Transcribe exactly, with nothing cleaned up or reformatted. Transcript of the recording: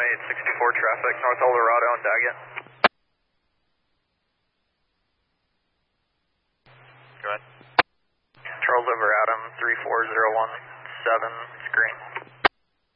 eight sixty-four traffic, North Eldorado and Daggett. Go ahead. Charles over Adam, three four zero one seven, it's green.